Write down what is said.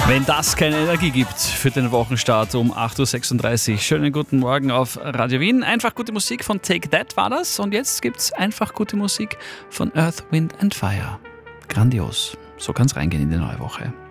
Wenn das keine Energie gibt für den Wochenstart um 8.36 Uhr. Schönen guten Morgen auf Radio Wien. Einfach gute Musik von Take That war das. Und jetzt gibt's einfach gute Musik von Earth, Wind and Fire. Grandios. So kann's reingehen in die neue Woche.